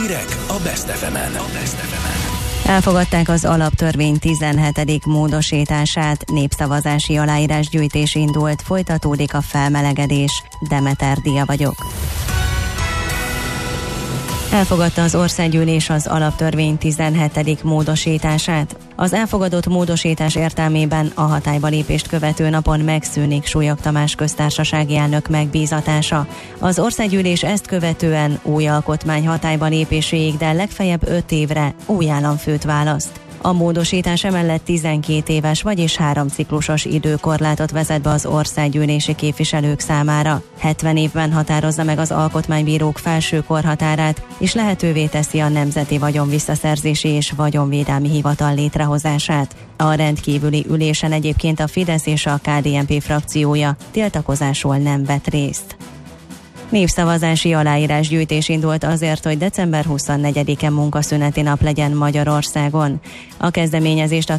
Hírek a Best FM-en. Elfogadták az alaptörvény 17. módosítását, népszavazási aláírásgyűjtés indult, folytatódik a felmelegedés. Demeter Dia vagyok. Elfogadta az országgyűlés az alaptörvény 17. módosítását. Az elfogadott módosítás értelmében a hatályba lépést követő napon megszűnik Súlyog Tamás köztársasági elnök megbízatása. Az országgyűlés ezt követően új alkotmány hatályba lépéséig, de legfeljebb 5 évre új államfőt választ. A módosítás emellett 12 éves, vagyis 3 ciklusos időkorlátot vezet be az országgyűlési képviselők számára. 70 évben határozza meg az alkotmánybírók felső korhatárát, és lehetővé teszi a Nemzeti Vagyonvisszaszerzési és Vagyonvédelmi Hivatal létrehozását. A rendkívüli ülésen egyébként a Fidesz és a KDNP frakciója tiltakozásról nem vett részt. Népszavazási aláírásgyűjtés indult azért, hogy december 24-e munkaszüneti nap legyen Magyarországon. A kezdeményezést a